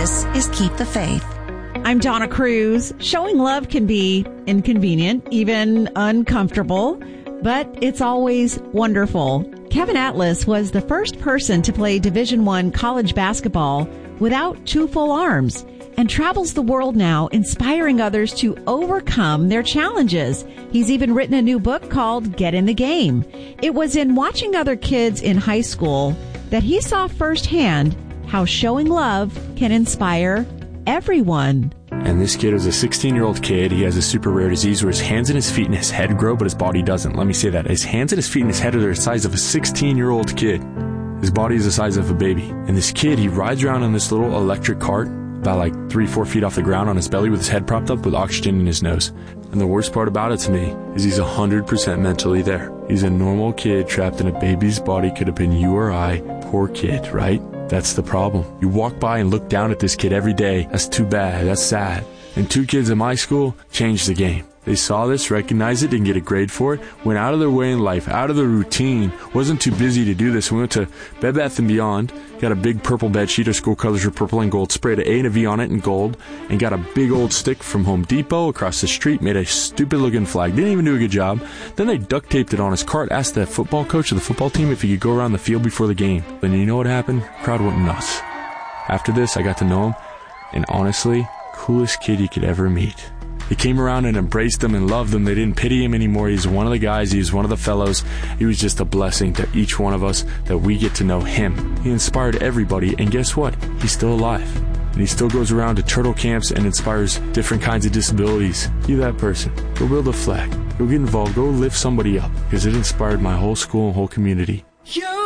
This is Keep the Faith. I'm Donna Cruz. Showing love can be inconvenient, even uncomfortable, but it's always wonderful. Kevin Atlas was the first person to play Division I college basketball without two full arms and travels the world now inspiring others to overcome their challenges. He's even written a new book called Get in the Game. It was in watching other kids in high school that he saw firsthand how showing love can inspire everyone. And this kid is a 16-year-old kid. He has a super rare disease where his hands and his feet and his head grow, but his body doesn't. Let me say that. His hands and his feet and his head are the size of a 16-year-old kid. His body is the size of a baby. And this kid, he rides around in this little electric cart about like 3-4 feet off the ground on his belly with his head propped up with oxygen in his nose. And the worst part about it to me is he's 100% mentally there. He's a normal kid trapped in a baby's body. Could have been you or I. Poor kid, right? That's the problem. You walk by and look down at this kid every day. That's too bad. That's sad. And two kids in my school changed the game. They saw this, recognized it, didn't get a grade for it, went out of their way in life, out of the routine, wasn't too busy to do this. We went to Bed Bath & Beyond, got a big purple bed sheet. Our school colors were purple and gold, sprayed an A and a V on it in gold, and got a big old stick from Home Depot across the street, made a stupid-looking flag. Didn't even do a good job. Then they duct taped it on his cart, asked the football coach of the football team if he could go around the field before the game. Then you know what happened? Crowd went nuts. After this, I got to know him, and honestly, coolest kid you could ever meet. He came around and embraced them and loved them. They didn't pity him anymore. He's one of the guys. He was one of the fellows. He was just a blessing to each one of us that we get to know him. He inspired everybody, and guess what? He's still alive. And he still goes around to turtle camps and inspires different kinds of disabilities. Be that person. Go build a flag. Go get involved. Go lift somebody up, because it inspired my whole school and whole community.